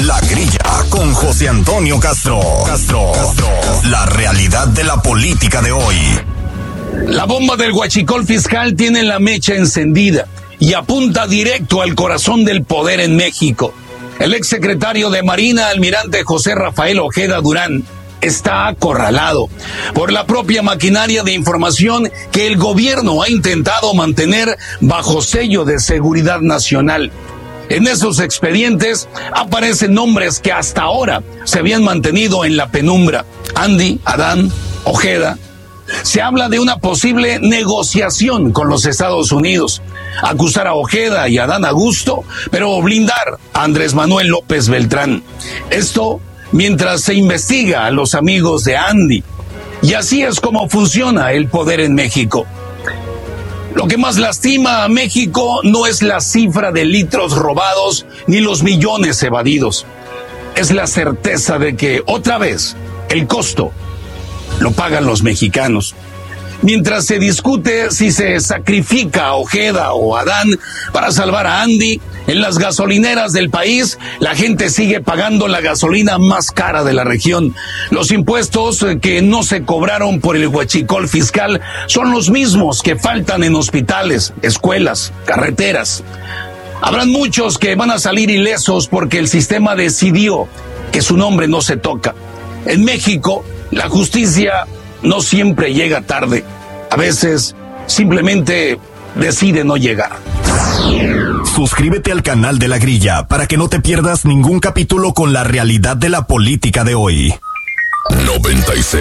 La Grilla con José Antonio Castro. La realidad de la política de hoy. La bomba del huachicol fiscal tiene la mecha encendida y apunta directo al corazón del poder en México. El exsecretario de Marina, almirante José Rafael Ojeda Durán, está acorralado por la propia maquinaria de información que el gobierno ha intentado mantener bajo sello de seguridad nacional. En esos expedientes aparecen nombres que hasta ahora se habían mantenido en la penumbra. Andy, Adán, Ojeda. Se habla de una posible negociación con los Estados Unidos, acusar a Ojeda y a Adán Augusto, pero blindar a Andrés Manuel López Beltrán. Esto mientras se investiga a los amigos de Andy. Y así es como funciona el poder en México. Lo que más lastima a México no es la cifra de litros robados ni los millones evadidos. Es la certeza de que otra vez el costo lo pagan los mexicanos. Mientras se discute si se sacrifica a Ojeda o a Adán para salvar a Andy, en las gasolineras del país la gente sigue pagando la gasolina más cara de la región. Los impuestos que no se cobraron por el huachicol fiscal son los mismos que faltan en hospitales, escuelas, carreteras. Habrán muchos que van a salir ilesos porque el sistema decidió que su nombre no se toca. En México, la justicia no siempre llega tarde. A veces simplemente decide no llegar. Suscríbete al canal de La Grilla para que no te pierdas ningún capítulo con la realidad de la política de hoy. 96.